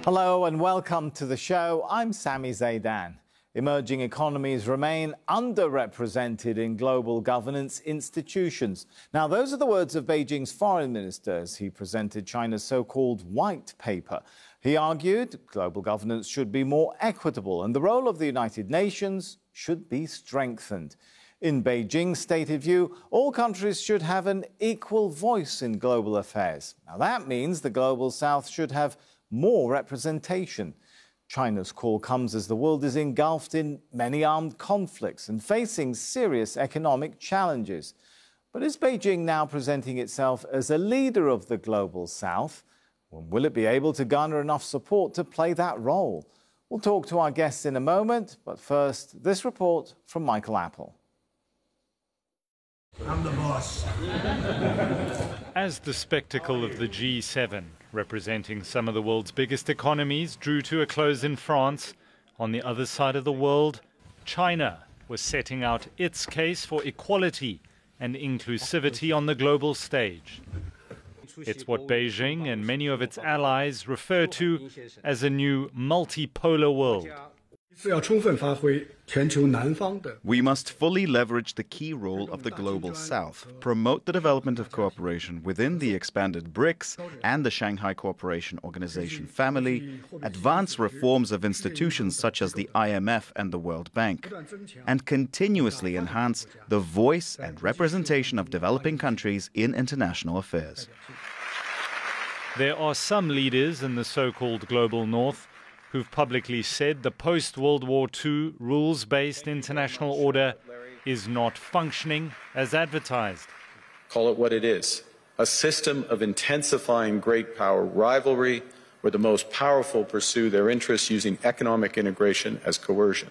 Hello and welcome to the show. I'm Sami Zaidan. Emerging economies remain underrepresented in global governance institutions. Now, those are the words of Beijing's foreign minister as he presented China's so-called white paper. He argued global governance should be more equitable and the role of the United Nations should be strengthened. In Beijing's stated view, all countries should have an equal voice in global affairs. Now, that means the Global South should have more representation. China's call comes as the world is engulfed in many armed conflicts and facing serious economic challenges. But is Beijing now presenting itself as a leader of the Global South? Will it be able to garner enough support to play that role? We'll talk to our guests in a moment, but first, this report from Michael Apple. I'm the boss. As the spectacle of the G7, representing some of the world's biggest economies, drew to a close in France, on the other side of the world, China was setting out its case for equality and inclusivity on the global stage. It's what Beijing and many of its allies refer to as a new multipolar world. We must fully leverage the key role of the Global South, promote the development of cooperation within the expanded BRICS and the Shanghai Cooperation Organization family, advance reforms of institutions such as the IMF and the World Bank, and continuously enhance the voice and representation of developing countries in international affairs. There are some leaders in the so-called Global North who've publicly said the post-World War II rules-based international order is not functioning as advertised. Call it what it is, a system of intensifying great power rivalry where the most powerful pursue their interests using economic integration as coercion.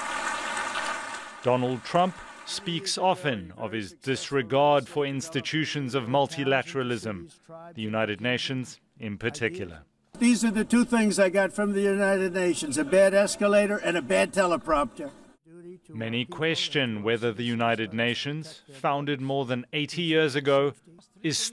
Donald Trump speaks often of his disregard for institutions of multilateralism, the United Nations in particular. These are the two things I got from the United Nations, a bad escalator and a bad teleprompter. Many question whether the United Nations, founded more than 80 years ago, is